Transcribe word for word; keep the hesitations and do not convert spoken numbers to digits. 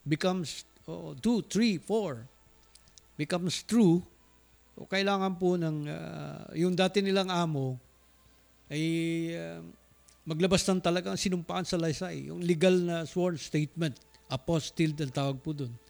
becomes oh, two, three, four, becomes true, o kailangan po ng uh, yung dati nilang amo ay uh, maglabas ng talagang sinumpaan sa laysay, yung legal na sworn statement, apostille ang tawag po doon.